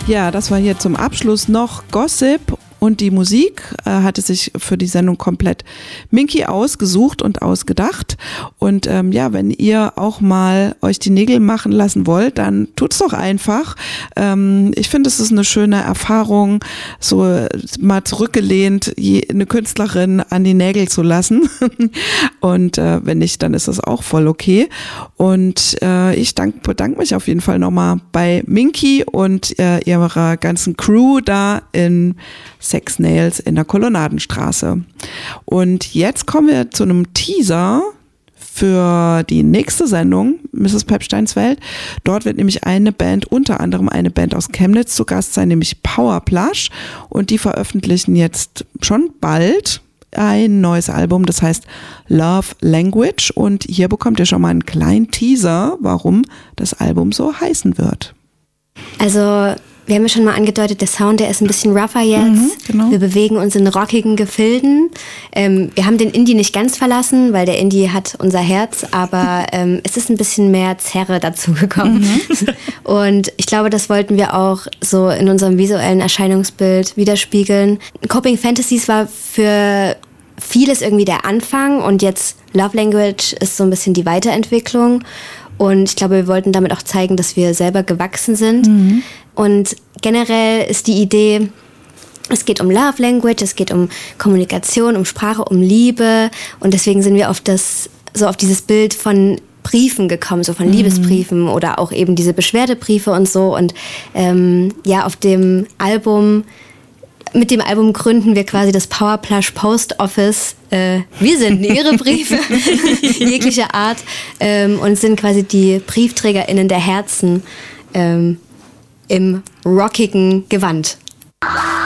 Ja, das war hier zum Abschluss noch Gossip. Und die Musik hatte sich für die Sendung komplett Minky ausgesucht und ausgedacht. Und ja, wenn ihr auch mal euch die Nägel machen lassen wollt, dann tut's doch einfach. Ich finde, es ist eine schöne Erfahrung, so mal zurückgelehnt, eine Künstlerin an die Nägel zu lassen. Und wenn nicht, dann ist das auch voll okay. Und ich bedanke mich auf jeden Fall nochmal bei Minky und ihrer ganzen Crew da in Sex Nails in der Kolonnadenstraße. Und jetzt kommen wir zu einem Teaser für die nächste Sendung, Mrs. Pepsteins Welt. Dort wird nämlich unter anderem eine Band aus Chemnitz zu Gast sein, nämlich Powerplush. Und die veröffentlichen jetzt schon bald ein neues Album, das heißt Love Language. Und hier bekommt ihr schon mal einen kleinen Teaser, warum das Album so heißen wird. Also wir haben ja schon mal angedeutet, der Sound, der ist ein bisschen rougher jetzt. Genau. Wir bewegen uns in rockigen Gefilden. Wir haben den Indie nicht ganz verlassen, weil der Indie hat unser Herz, aber es ist ein bisschen mehr Zerre dazu gekommen. Und ich glaube, das wollten wir auch so in unserem visuellen Erscheinungsbild widerspiegeln. Coping Fantasies war für vieles irgendwie der Anfang und jetzt Love Language ist so ein bisschen die Weiterentwicklung. Und ich glaube, wir wollten damit auch zeigen, dass wir selber gewachsen sind. Und generell ist die Idee, es geht um Love Language, es geht um Kommunikation, um Sprache, um Liebe. Und deswegen sind wir auf dieses Bild von Briefen gekommen, so von Liebesbriefen oder auch eben diese Beschwerdebriefe und so. Und auf dem Album, mit dem Album gründen wir quasi das Powerplush Post Office. Wir senden ihre Briefe jeglicher Art und sind quasi die BriefträgerInnen der Herzen im rockigen Gewand.